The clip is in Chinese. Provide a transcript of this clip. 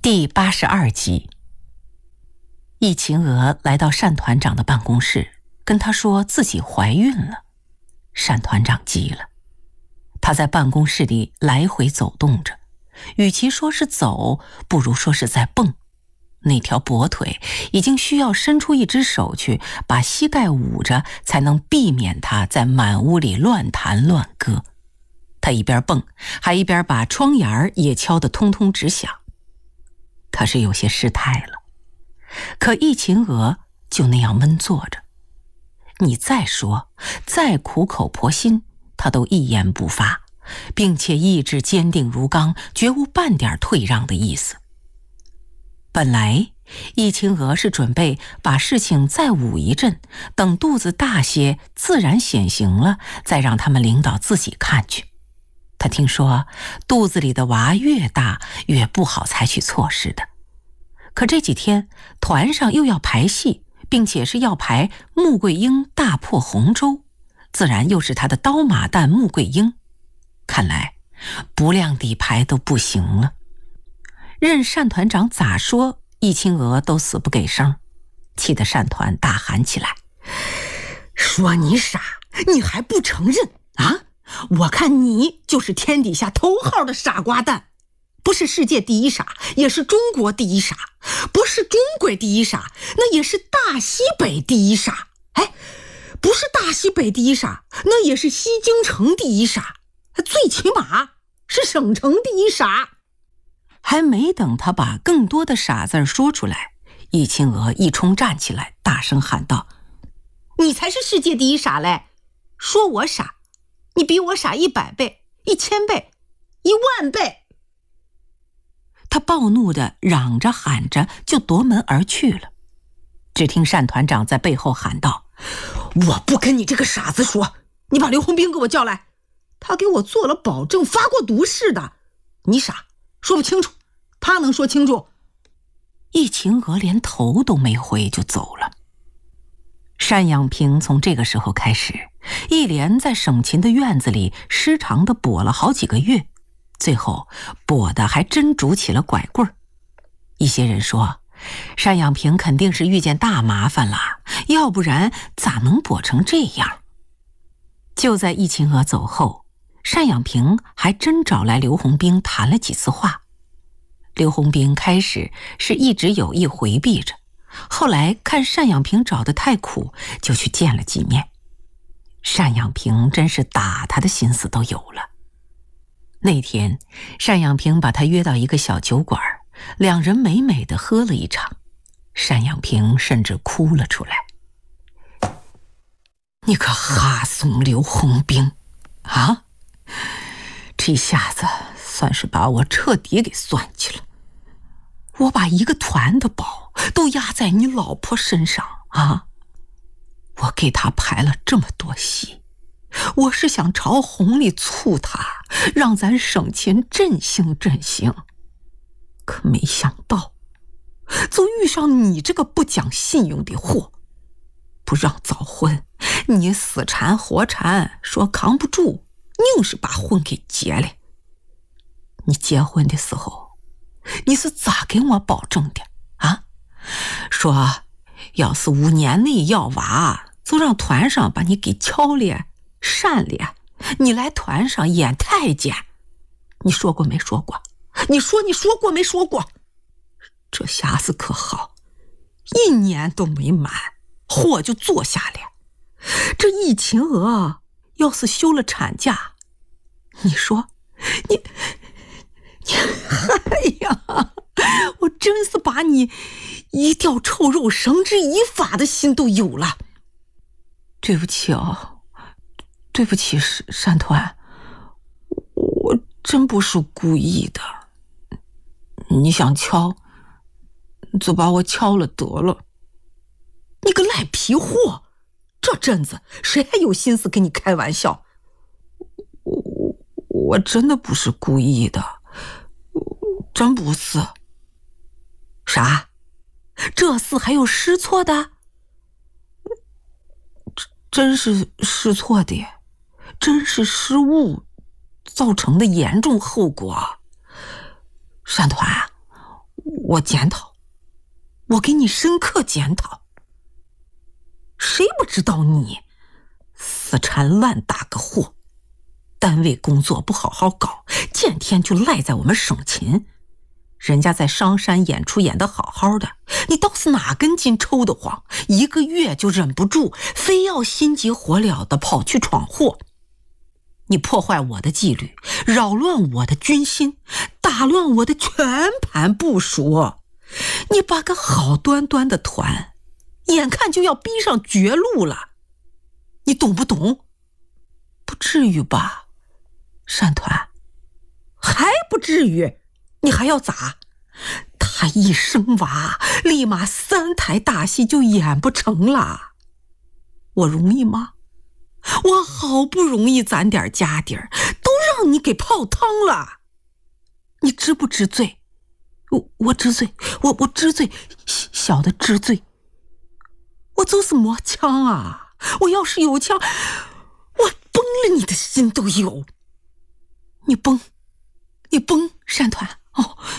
第82集。易秦娥来到单团长的办公室，跟他说自己怀孕了。单团长急了，他在办公室里来回走动着，与其说是走，不如说是在蹦。那条跛腿已经需要伸出一只手去把膝盖捂着，才能避免他在满屋里乱弹乱歌。他一边蹦，还一边把窗沿也敲得通通直响。他是有些失态了，可易秦娥就那样闷坐着。你再说，再苦口婆心，他都一言不发，并且意志坚定如钢，绝无半点退让的意思。本来易秦娥是准备把事情再捂一阵，等肚子大些自然显形了，再让他们领导自己看去。他听说肚子里的娃越大越不好采取措施的。可这几天团上又要排戏，并且是要排穆桂英大破洪州，自然又是他的刀马旦穆桂英，看来不亮底牌都不行了。任单团长咋说，易秦娥都死不给声，气得单团大喊起来： 说你傻，你还不承认啊？我看你就是天底下头号的傻瓜蛋，不是世界第一傻，也是中国第一傻，不是中国第一傻，那也是大西北第一傻。哎，不是大西北第一傻，那也是西京城第一傻，最起码是省城第一傻。 还没等他把更多的傻字说出来，易秦娥一冲站起来，大声喊道： 你才是世界第一傻嘞！说我傻，你比我傻100倍、1000倍、10000倍！ 他暴怒地嚷着喊着就夺门而去了。只听单团长在背后喊道： 我不跟你这个傻子说，你把刘洪兵给我叫来，他给我做了保证，发过毒誓的。你傻，说不清楚，他能说清楚。 易秦娥连头都没回就走了。单养平从这个时候开始，一连在省勤的院子里失常地跛了好几个月，最后跛的还真拄起了拐棍儿。一些人说，单养平肯定是遇见大麻烦了，要不然咋能跛成这样？就在易秦娥走后，单养平还真找来刘洪兵谈了几次话。刘洪兵开始是一直有意回避着，后来看单养平找得太苦，就去见了几面。单养平真是打他的心思都有了。那天单养平把他约到一个小酒馆，两人美美的喝了一场，单养平甚至哭了出来。你个哈怂刘洪兵啊，这下子算是把我彻底给算计了。我把一个团的宝都压在你老婆身上啊！我给她排了这么多戏，我是想朝红里促她，让咱省勤振兴振兴。可没想到，就遇上你这个不讲信用的货，不让早婚，你死缠活缠，说扛不住，硬是把婚给结了。你结婚的时候，你是咋给我保证的啊？说要是5年内要娃，就让团上把你给敲了删了，你来团上演太监。你说过没说过？你说过没说过？这下子可好，1年都没满，货就做下了。这易秦娥要是休了产假，你说你哎呀，我真是把你一吊臭肉绳之以法的心都有了。对不起啊，对不起单团，我真不是故意的。你想敲，就把我敲了得了。你个赖皮货，这阵子谁还有心思跟你开玩笑？我真的不是故意的，真不是。啥？这事还有失错的？真是失错的，真是失误造成的严重后果。单团， 我检讨，我给你深刻检讨。谁不知道你死缠烂打个货，单位工作不好好搞，见天就赖在我们省勤。人家在商山演出演得好好的，你倒是哪根筋抽得慌，1个月就忍不住，非要心急火燎的跑去闯祸。你破坏我的纪律，扰乱我的军心，打乱我的全盘部署。你把个好端端的团，眼看就要逼上绝路了，你懂不懂？不至于吧，单团？还不至于？你还要咋？他一生娃，立马3台大戏就演不成了。我容易吗？我好不容易攒点家底儿，都让你给泡汤了。你知不知罪？我知罪，我知罪，小的知罪。我就是没枪啊！我要是有枪，我崩了你的心都有。你崩，单团哦，